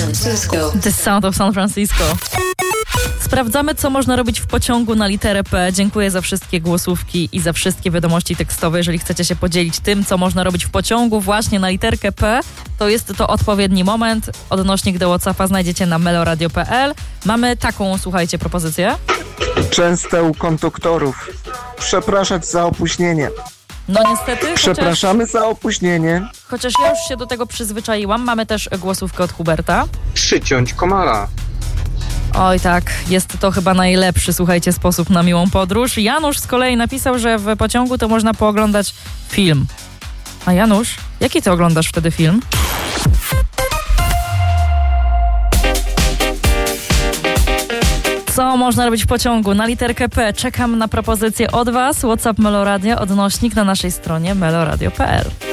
Francisco. The Sound of San Francisco. Sprawdzamy, co można robić w pociągu na literę P. Dziękuję za wszystkie głosówki i za wszystkie wiadomości tekstowe. Jeżeli chcecie się podzielić tym, co można robić w pociągu właśnie na literkę P, to jest to odpowiedni moment. Odnośnik do WhatsAppa znajdziecie na meloradio.pl. Mamy taką, słuchajcie, propozycję. Częste u konduktorów. Przepraszać za opóźnienie. No niestety, Przepraszamy za opóźnienie. chociaż ja już się do tego przyzwyczaiłam. Mamy też głosówkę od Huberta. Przyciąć komara. Oj tak, jest to chyba najlepszy, słuchajcie, sposób na miłą podróż. Janusz z kolei napisał, że w pociągu to można pooglądać film. A Janusz, jaki ty oglądasz wtedy film? Co można robić w pociągu na literkę P? Czekam na propozycję od was. WhatsApp Meloradio, odnośnik na naszej stronie meloradio.pl.